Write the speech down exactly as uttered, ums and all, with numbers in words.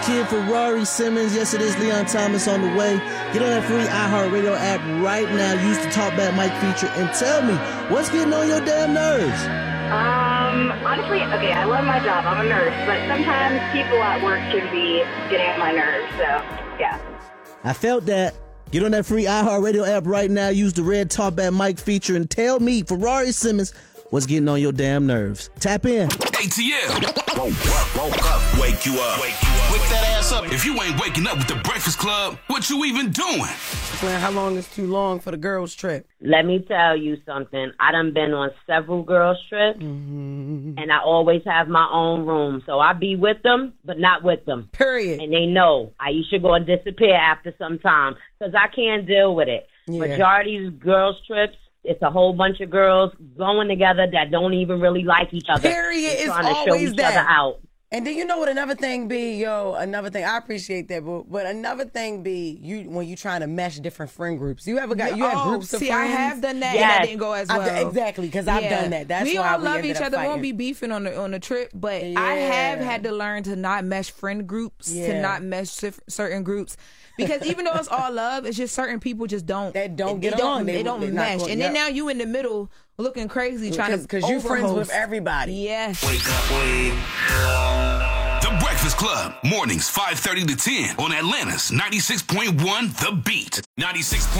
Kid Ferrari Simmons. Yes, it is Leon Thomas on the way. Get on that free iHeartRadio app right now. Use the Talkback Mike feature and tell me what's getting on your damn nerves. Um, honestly, okay, I love my job. I'm a nurse, but sometimes people at work can be getting on my nerves, so, yeah. I felt that. Get on that free iHeartRadio app right now. Use the red Talkback Mike feature and tell me, Ferrari Simmons, what's getting on your damn nerves. Tap in. A T L. Woke up, woke up, wake you up. Wake you up. Wake that ass up. If you ain't waking up with the Breakfast Club, what you even doing? Man, how long is too long for the girls' trip? Let me tell you something. I done been on several girls' trips, mm-hmm. and I always have my own room. So I be with them, but not with them. Period. And they know Aisha going to disappear after some time because I can't deal with it. Yeah. Majority of girls' trips, it's a whole bunch of girls going together that don't even really like each other. Period. It's trying to always show each that. other out. And then you know what another thing be, yo, another thing, I appreciate that, but, but another thing be, you when you trying to mesh different friend groups. You ever got, you, you have oh, groups of see, friends? See, I have done that, yes. and that didn't go as well. I, exactly, because yeah. I've done that. That's we why all we love each other. Fighting. Won't be beefing on the on the trip, but yeah. I have had to learn to not mesh friend groups, yeah. to not mesh certain groups. Because even though it's all love, it's just certain people just don't. They don't they, get they on. Don't, they, they don't they mesh. going, and yep. then now you in the middle looking crazy trying to Because you're friends with everybody. Yes. Wake up, wake up. The Breakfast Club. Mornings five thirty to ten on Atlanta's ninety-six point one The Beat. ninety-six point one